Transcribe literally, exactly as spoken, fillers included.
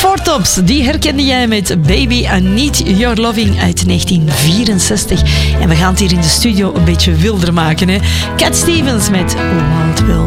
Four Tops, die herkende jij met Baby I Need Your Loving uit negentien vierenzestig. En we gaan het hier in de studio een beetje wilder maken, hè. Cat Stevens met Wild Will.